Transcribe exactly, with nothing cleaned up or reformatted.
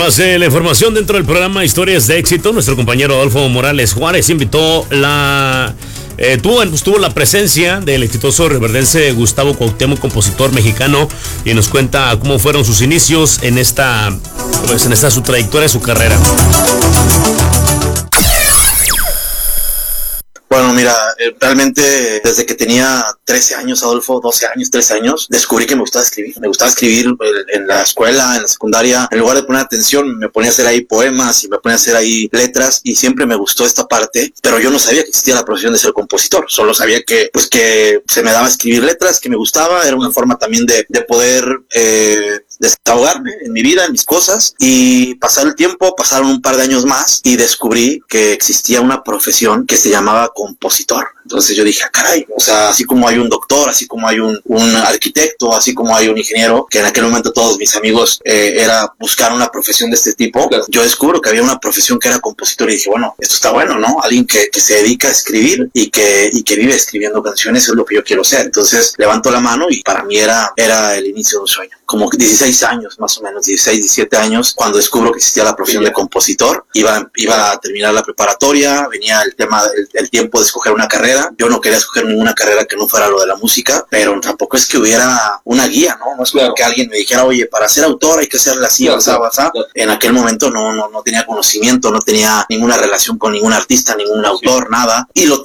más eh, la información dentro del programa Historias de Éxito. Nuestro compañero Adolfo Morales Juárez invitó la... Eh, tuvo, pues, tuvo la presencia del exitoso riverdense Gustavo Cuauhtémoc, compositor mexicano, y nos cuenta cómo fueron sus inicios en esta, pues, en esta su trayectoria, su carrera. Bueno, mira, eh, realmente desde que tenía trece años, Adolfo, doce años, trece años, descubrí que me gustaba escribir. Me gustaba escribir en la escuela, en la secundaria. En lugar de poner atención, me ponía a hacer ahí poemas y me ponía a hacer ahí letras, y siempre me gustó esta parte, pero yo no sabía que existía la profesión de ser compositor. Solo sabía que, pues, que se me daba escribir letras, que me gustaba. Era una forma también de, de poder eh, desahogarme en mi vida, en mis cosas. Y pasar el tiempo, pasaron un par de años más y descubrí que existía una profesión que se llamaba compositor. Entonces yo dije, ah, caray, o sea, así como hay un doctor, así como hay un, un arquitecto, así como hay un ingeniero, que en aquel momento todos mis amigos eh, era buscar una profesión de este tipo, claro. Yo descubro que había una profesión que era compositor y dije, bueno, esto está bueno, ¿no? Alguien que, que se dedica a escribir y que, y que vive escribiendo canciones es lo que yo quiero ser. Entonces levanto la mano y para mí era, era el inicio de un sueño. Como dieciséis años, más o menos, dieciséis, diecisiete años, cuando descubro que existía la profesión de compositor. Iba, iba a terminar la preparatoria, venía el tema, el, el tiempo de escoger una carrera. Yo no quería escoger ninguna carrera que no fuera lo de la música, pero tampoco es que hubiera una guía, ¿no? No es como claro. que alguien me dijera, oye, para ser autor hay que hacerla así, claro, basada, basada. Claro. En aquel momento no, no, no tenía conocimiento, no tenía ninguna relación con ningún artista, ningún autor, sí. nada. Y lo